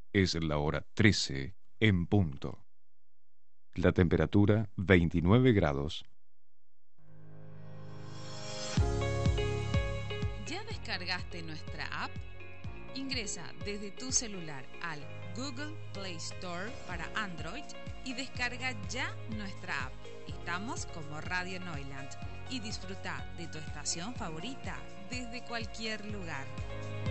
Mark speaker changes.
Speaker 1: Es la hora 13 en punto. La temperatura 29 grados.
Speaker 2: ¿Ya descargaste nuestra app? Ingresa desde tu celular al Google Play Store para Android y descarga ya nuestra app. Estamos como Radio Neuland y disfruta de tu estación favorita desde cualquier lugar.